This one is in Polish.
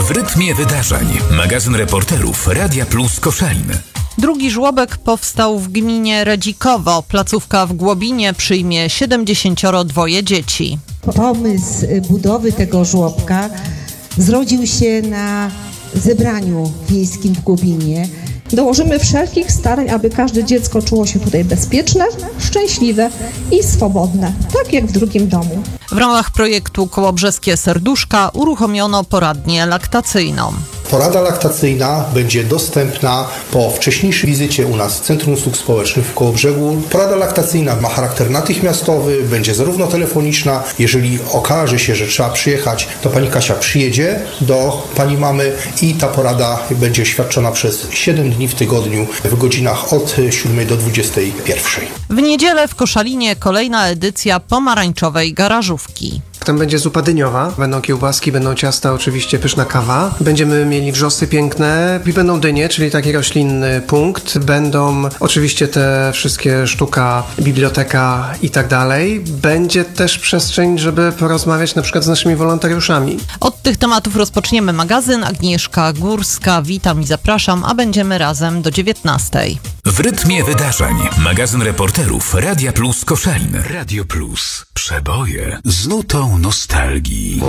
W rytmie wydarzeń. Magazyn reporterów Radia Plus Koszalin. Drugi żłobek powstał w gminie Radzikowo. Placówka w Głobinie przyjmie 72 dzieci. Pomysł budowy tego żłobka zrodził się na zebraniu wiejskim w Głobinie. Dołożymy wszelkich starań, aby każde dziecko czuło się tutaj bezpieczne, szczęśliwe i swobodne, tak jak w drugim domu. W ramach projektu Kołobrzeskie Serduszka uruchomiono poradnię laktacyjną. Porada laktacyjna będzie dostępna po wcześniejszej wizycie u nas w Centrum Usług Społecznych w Kołobrzegu. Porada laktacyjna ma charakter natychmiastowy, będzie zarówno telefoniczna. Jeżeli okaże się, że trzeba przyjechać, to pani Kasia przyjedzie do pani mamy i ta porada będzie świadczona przez 7 dni w tygodniu w godzinach od 7 do 21. W niedzielę w Koszalinie kolejna edycja pomarańczowej garażówki. Tam będzie zupa dyniowa, będą kiełbaski, będą ciasta, oczywiście pyszna kawa. Będziemy mieli wrzosy piękne i będą dynie, czyli taki roślinny punkt. Będą oczywiście te wszystkie sztuka, biblioteka i tak dalej. Będzie też przestrzeń, żeby porozmawiać na przykład z naszymi wolontariuszami. Od tych tematów rozpoczniemy magazyn. Agnieszka Górska, witam i zapraszam, a będziemy razem do 19. W rytmie wydarzeń. Magazyn reporterów Radia Plus Koszalin. Radio Plus. Przeboje z nutą nostalgii.